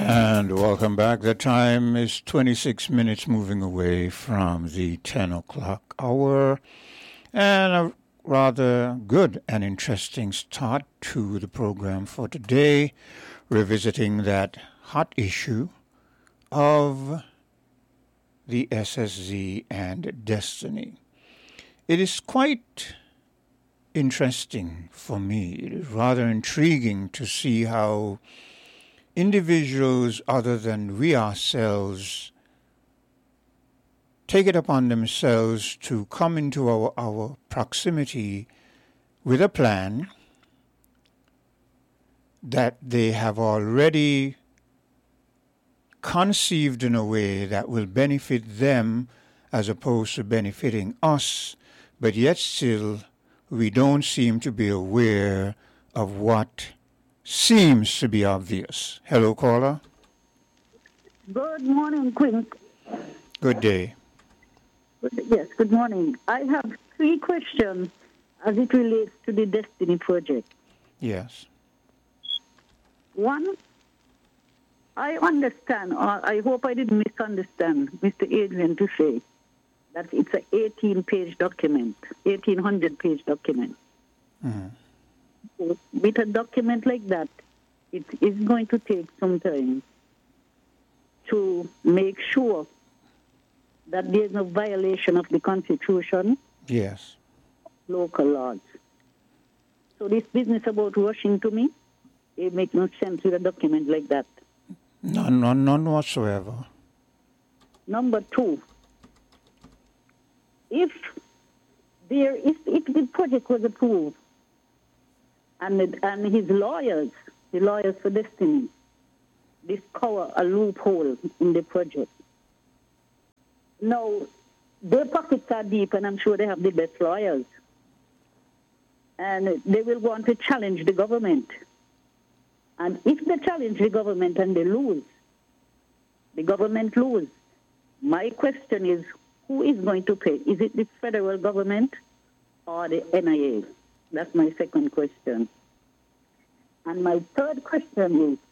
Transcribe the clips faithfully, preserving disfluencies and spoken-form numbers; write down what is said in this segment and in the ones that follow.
And welcome back. The time is twenty-six minutes moving away from the ten o'clock hour. And a rather good and interesting start to the program for today, revisiting that hot issue of the S S Z and Destiny. It is quite interesting for me. It is rather intriguing to see how individuals other than we ourselves take it upon themselves to come into our, our proximity with a plan that they have already conceived in a way that will benefit them as opposed to benefiting us, but yet still we don't seem to be aware of what seems to be obvious. Hello, caller. Good morning, Quinn. Good day. Yes, good morning. I have three questions as it relates to the Destiny Project. Yes. One, I understand, or I hope I didn't misunderstand Mister Adrian to say that it's an eighteen-page document, eighteen hundred page document. Mm-hmm. With a document like that, it is going to take some time to make sure that there's no violation of the Constitution, Yes. local laws. So this business about rushing to me, it makes no sense with a document like that. None, none, none whatsoever. Number two, if there is, if the project was approved, and the, and his lawyers, the lawyers for Destiny, discover a loophole in the project. Now, their pockets are deep, and I'm sure they have the best lawyers. And they will want to challenge the government. And if they challenge the government and they lose, the government lose, my question is, who is going to pay? Is it the federal government or the N I A? That's my second question. And my third question is,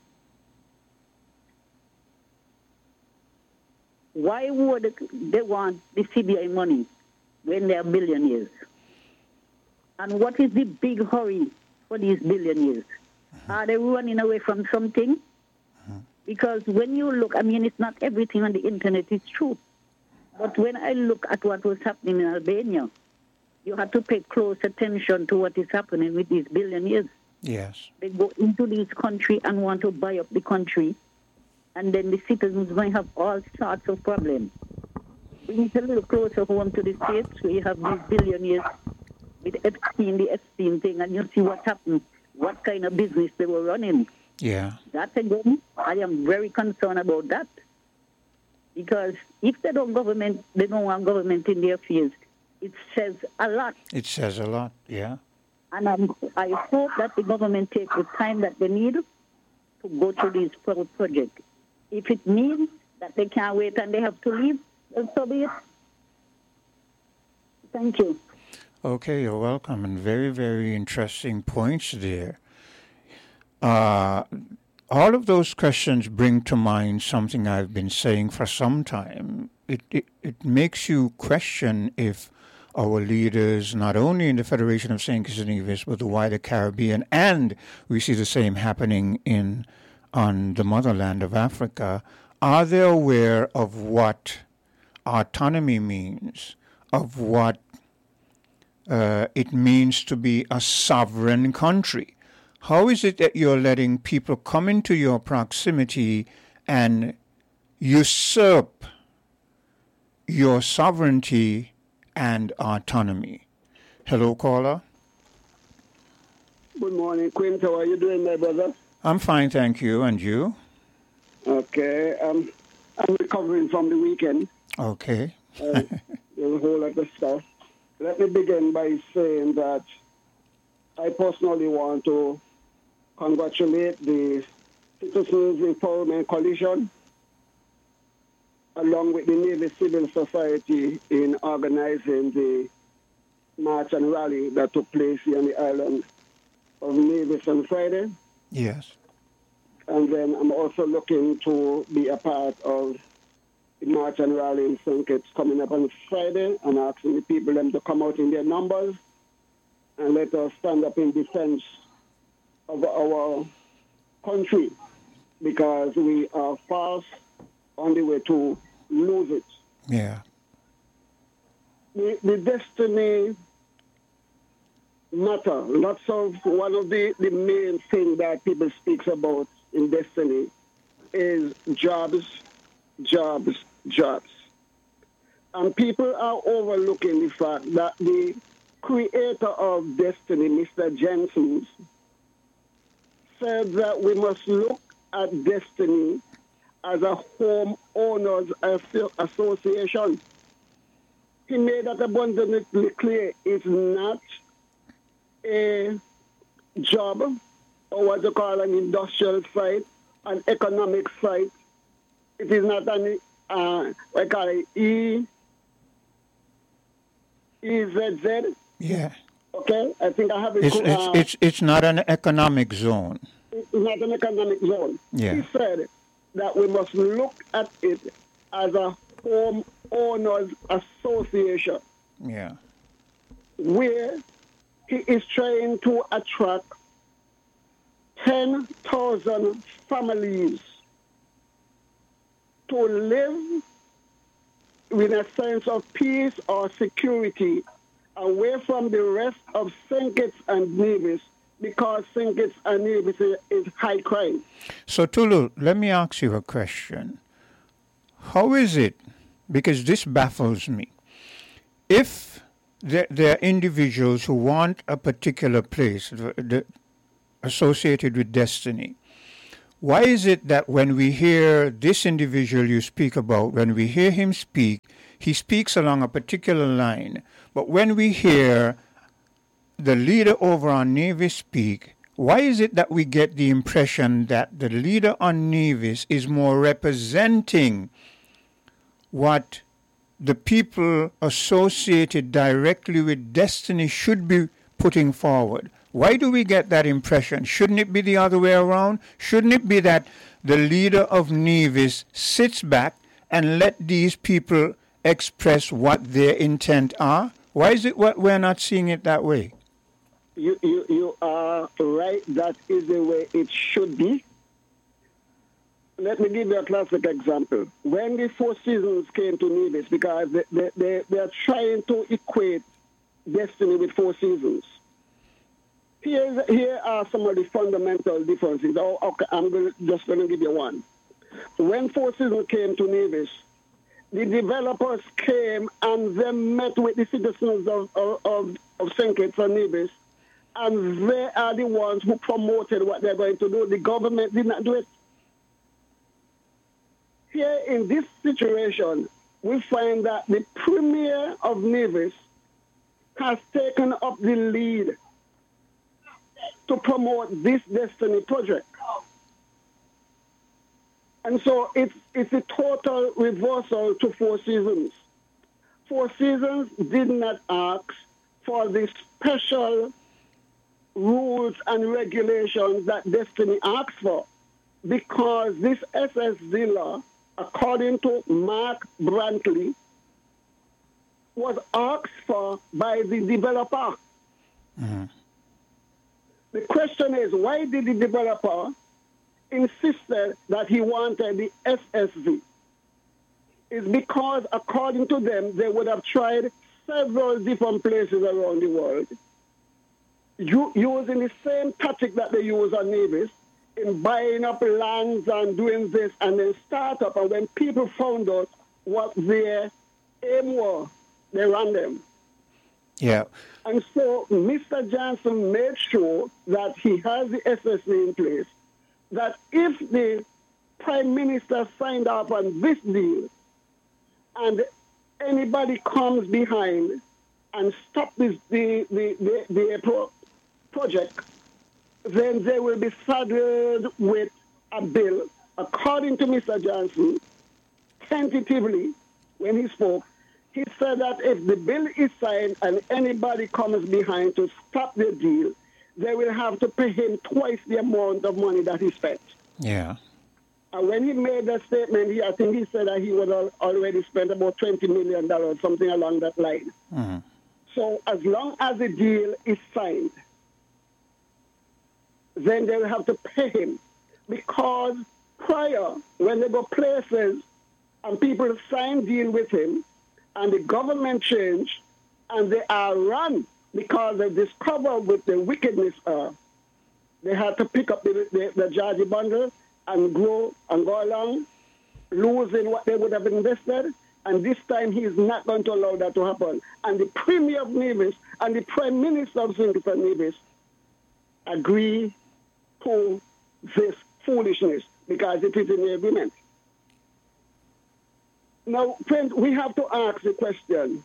why would they want the C B I money when they are billionaires? And what is the big hurry for these billionaires? Mm-hmm. Are they running away from something? Mm-hmm. Because when you look, I mean, it's not everything on the internet is true. But when I look at what was happening in Albania, you have to pay close attention to what is happening with these billionaires. Yes. They go into this country and want to buy up the country, and then the citizens going to have all sorts of problems. Bring it a little closer home to the States, where you have these billionaires with Epstein, the Epstein thing, and you see what happened, what kind of business they were running. Yeah. That again, I am very concerned about that. Because if they don't government, they don't want government in their affairs, it says a lot. It says a lot, yeah. And I'm, I hope that the government takes the time that they need to go through this pro- project. If it means that they can't wait and they have to leave, then so be it. Thank you. Okay, you're welcome. And very, very interesting points there. Uh, all of those questions bring to mind something I've been saying for some time. It, it, it makes you question if our leaders, not only in the Federation of Saint Kitts and Nevis, but the wider Caribbean, and we see the same happening in on the motherland of Africa, are they aware of what autonomy means, of what uh, it means to be a sovereign country? How is it that you're letting people come into your proximity and usurp your sovereignty and autonomy? Hello, caller. Good morning, Quint. How are you doing, my brother? I'm fine, thank you. And you? Okay. Um, I'm recovering from the weekend. Okay. uh, there's a whole lot of stuff. Let me begin by saying that I personally want to congratulate the Citizens Empowerment Coalition along with the Navy Civil Society in organizing the march and rally that took place here on the island of Nevis on Friday. Yes. And then I'm also looking to be a part of the March and Rally in Saint Kitts coming up on Friday, and asking the people them to come out in their numbers and let us stand up in defense of our country, because we are fast on the way to lose it. Yeah. The, the destiny matter. Lots of one of the, the main thing that people speaks about in destiny is jobs, jobs, jobs. And people are overlooking the fact that the creator of destiny, Mister Jensen, said that we must look at destiny as a homeowners association. He made that abundantly clear. It's not a job, or what you call an industrial site, an economic site. It is not an, uh, I call it E, E Z Z. Yeah. Okay, I think I have it. It's, uh, it's, it's, it's not an economic zone. It's not an economic zone. Yeah. He said that we must look at it as a homeowners association. Yeah. Where he is trying to attract ten thousand families to live with a sense of peace or security away from the rest of Saint Kitts and Nevis, because Saint Kitts and Nevis is, is high crime. So, Tulu, let me ask you a question. How is it, because this baffles me, if there, there are individuals who want a particular place the, the, associated with destiny, why is it that when we hear this individual you speak about, when we hear him speak, he speaks along a particular line, but when we hear the leader over on Nevis speak, why is it that we get the impression that the leader on Nevis is more representing what the people associated directly with destiny should be putting forward? Why do we get that impression? Shouldn't it be the other way around? Shouldn't it be that the leader of Nevis sits back and let these people express what their intent are? Why is it what we're not seeing it that way? You, you, you are right. That is the way it should be. Let me give you a classic example. When the Four Seasons came to Nevis, because they, they, they, they are trying to equate destiny with Four Seasons. Here's, here are some of the fundamental differences. Oh, okay, I'm gonna, just going to give you one. When Four Seasons came to Nevis, the developers came and they met with the citizens of, of, of, of Saint Kitts and Nevis, and they are the ones who promoted what they're going to do. The government did not do it. Here in this situation, we find that the premier of Nevis has taken up the lead to promote this Destiny project. And so it's, it's a total reversal to Four Seasons. Four Seasons did not ask for the special rules and regulations that Destiny asked for, because this S S Z law, according to Mark Brantley, was asked for by the developer. Mm-hmm. The question is, why did the developer insisted that he wanted the S S V? It's because, according to them, they would have tried several different places around the world, u- using the same tactic that they use on Nevis, in buying up lands and doing this, and then start up. And when people found out what their aim was, they ran them. Yeah. And so Mister Johnson made sure that he has the S S V in place, that if the Prime Minister signed up on this deal and anybody comes behind and stop this, the, the, the, the pro- project, then they will be saddled with a bill. According to Mister Johnson, tentatively, when he spoke, he said that if the bill is signed and anybody comes behind to stop the deal, they will have to pay him twice the amount of money that he spent. Yeah. And when he made that statement, he, I think he said that he would al- already spent about twenty million dollars, something along that line. Mm-hmm. So as long as the deal is signed, then they will have to pay him. Because prior, when they go places and people sign deal with him, and the government change, and they are run because they discover with the wickedness, uh, they had to pick up the, the, the Georgie bundle and grow and go along, losing what they would have invested. And this time he is not going to allow that to happen. And the Premier of Nevis and the Prime Minister of Saint Kitts and Nevis agree to this foolishness because it is in the agreement. Now, friends, we have to ask the question,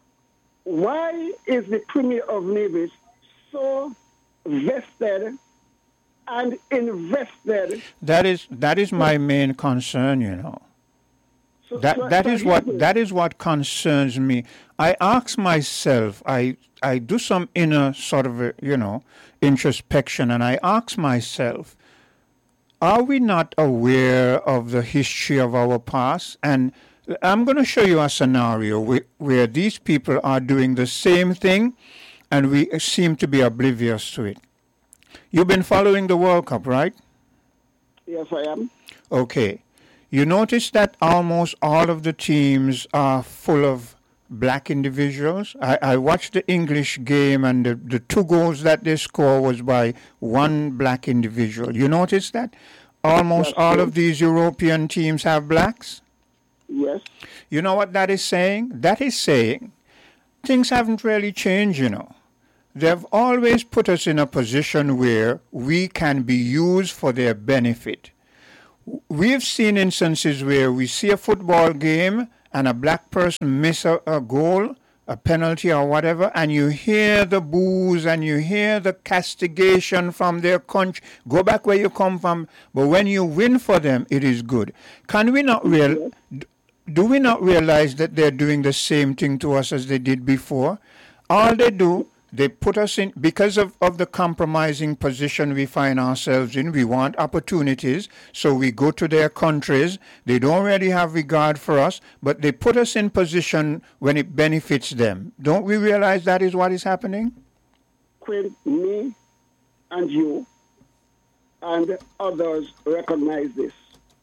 why is the Premier of Nevis so vested and invested? That is that is my main concern, you know. So, That so, that so is what here's it. that is what concerns me. I ask myself, I I do some inner sort of a, you know introspection, and I ask myself, are we not aware of the history of our past? And I'm going to show you a scenario where, where these people are doing the same thing, and we seem to be oblivious to it. You've been following the World Cup, right? Yes, I am. Okay. You notice that almost all of the teams are full of black individuals. I, I watched the English game, and the, the two goals that they score was by one black individual. You notice that? Almost That's all true. of these European teams have blacks. Yes. You know what that is saying? That is saying things haven't really changed, you know. They've always put us in a position where we can be used for their benefit. We've seen instances where we see a football game and a black person miss a, a goal, a penalty or whatever, and you hear the boos and you hear the castigation from their country. Go back where you come from. But when you win for them, it is good. Can we not real? Do we not realize that they're doing the same thing to us as they did before? All they do, they put us in, because of, of the compromising position we find ourselves in, we want opportunities, so we go to their countries. They don't really have regard for us, but they put us in position when it benefits them. Don't we realize that is what is happening? Quinn, me and you and others recognize this.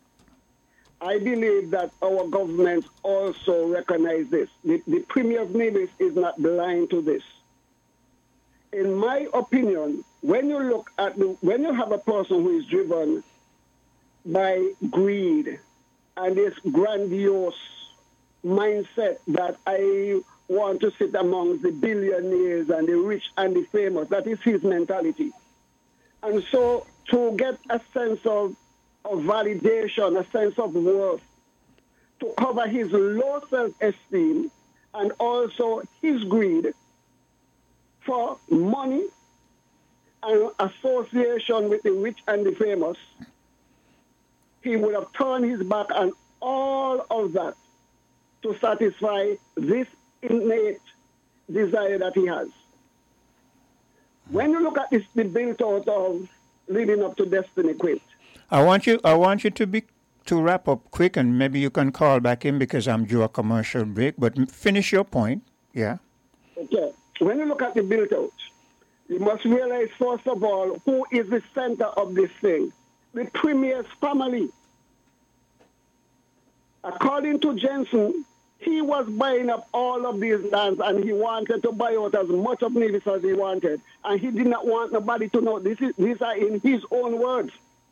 I believe that our government also recognize this. The, the Premier of Nevis is not blind to this. In my opinion, when you look at the, when you have a person who is driven by greed and this grandiose mindset that I want to sit amongst the billionaires and the rich and the famous, that is his mentality. And so to get a sense of, of validation, a sense of worth, to cover his low self-esteem and also his greed for money and association with the rich and the famous, he would have turned his back on all of that to satisfy this innate desire that he has. When you look at this, the build out of leading up to Destiny Quit, I want you. I want you to be to wrap up quick, and maybe you can call back in because I'm due a commercial break. But finish your point. Yeah. okay, when you look at the build out, you must realize first of all who is the center of this thing. The Premier's family. According to Jensen, he was buying up all of these lands and he wanted to buy out as much of Nevis as he wanted. And he did not want nobody to know. This is, these are in his own words.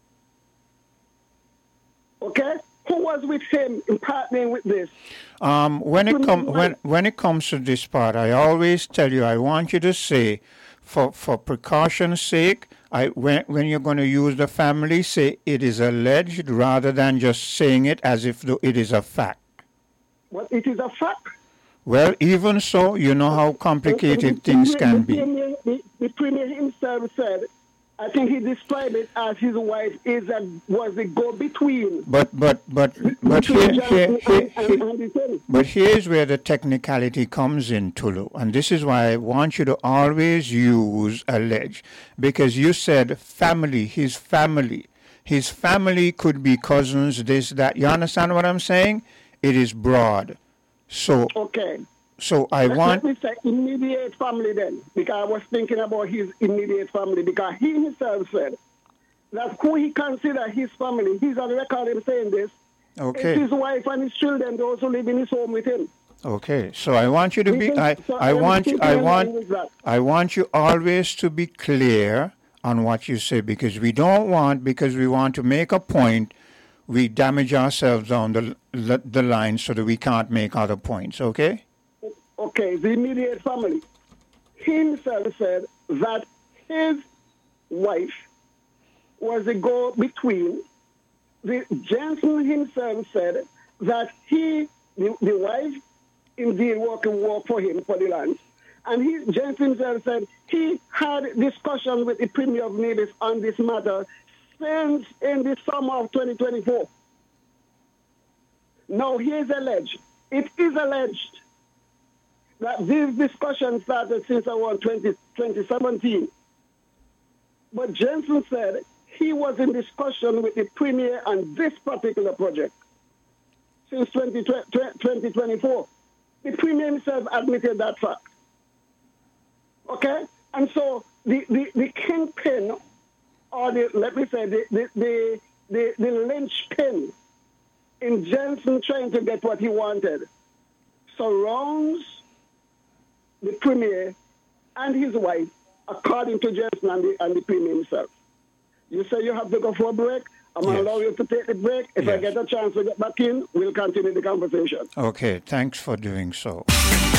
Okay? Who was with him in partnering with this? Um, when it com- when when it comes to this part, I always tell you, I want you to say, for for precaution's sake, I when when you're going to use the family, say it is alleged rather than just saying it as if though it is a fact. Well, it is a fact. Well, even so, you know how complicated things can the be. Premier, the, the Premier himself said, I think he described it as his wife is a, was a go-between. But but but but here, here, here, here but here's where the technicality comes in, Tulu, and this is why I want you to always use allege, because you said family, his family. His family could be cousins, this, that. You understand what I'm saying? It is broad. So, Okay. so I Let, want... let me say immediate family then, because I was thinking about his immediate family, because he himself said that who he considered his family, he's on record him saying this, Okay. it's his wife and his children, those who live in his home with him. Okay, so I want you to We be, can- I, so I I am want you, thinking I in line want, with that. I want you always to be clear on what you say, because we don't want, because we want to make a point, we damage ourselves down the, the line so that we can't make other points, okay? Okay, the immediate family. He himself said that his wife was the go-between. The Jensen himself said that he, the, the wife, indeed worked and worked for him for the land. And he, Jensen himself said he had discussion with the Premier of Nevis on this matter since in the summer of twenty twenty-four. Now, he is alleged, it is alleged that these discussions started since around twenty, twenty seventeen. But Jensen said he was in discussion with the Premier on this particular project since twenty twenty-four. The Premier himself admitted that fact. Okay? And so the, the, the kingpin, or the, let me say, the, the, the, the, the linchpin in Jensen trying to get what he wanted surrounds the Premier and his wife, according to Jensen and the, and the Premier himself. You say you have to go for a break. I'm going to Yes. allow you to take the break. If I Yes. get a chance to get back in, we'll continue the conversation. Okay, thanks for doing so.